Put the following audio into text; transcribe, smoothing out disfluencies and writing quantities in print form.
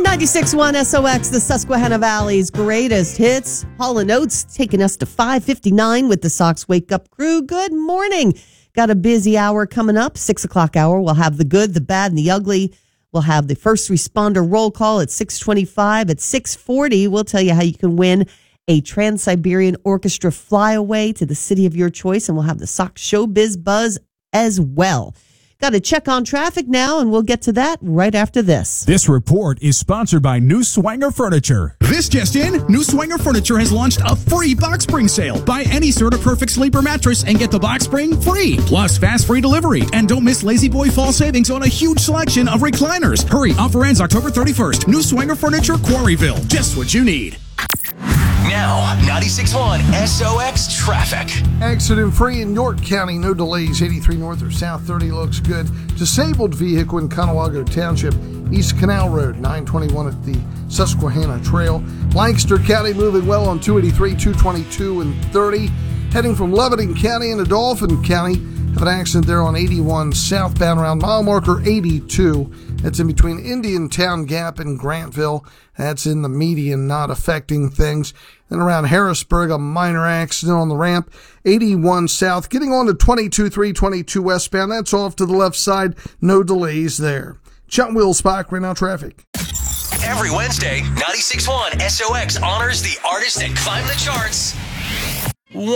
96.1 SOX, the Susquehanna Valley's greatest hits. Hall & Oates taking us to 5:59 with the Sox Wake Up Crew. Good morning. Got a busy hour coming up. 6 o'clock hour. We'll have the good, the bad, and the ugly. We'll have the first responder roll call at 6:25. At 6:40, we'll tell you how you can win a Trans-Siberian Orchestra flyaway to the city of your choice. And we'll have the Sox Showbiz Buzz as well. Got to check on traffic now, and we'll get to that right after this. This report is sponsored by New Swanger Furniture. This just in, New Swanger Furniture has launched a free box spring sale. Buy any Serta Perfect Sleeper mattress and get the box spring free. Plus, fast free delivery. And don't miss Lazy Boy fall savings on a huge selection of recliners. Hurry, offer ends October 31st. New Swanger Furniture, Quarryville. Just what you need. Now, 96.1 SOX traffic. Accident free in York County. No delays. 83 north or south 30 looks good. Disabled vehicle in Conewago Township. East Canal Road, 921 at the Susquehanna Trail. Lancaster County moving well on 283, 222, and 30. Heading from Lebanon County into Dauphin County. Have an accident there on 81 southbound around mile marker 82. That's in between Indiantown Gap and Grantville. That's in the median, not affecting things. Then around Harrisburg, a minor accident on the ramp. 81 south, getting on to 22-322 westbound. That's off to the left side. No delays there. Chuck Willsbach, right now traffic. Every Wednesday, 96.1 SOX honors the artists that climb the charts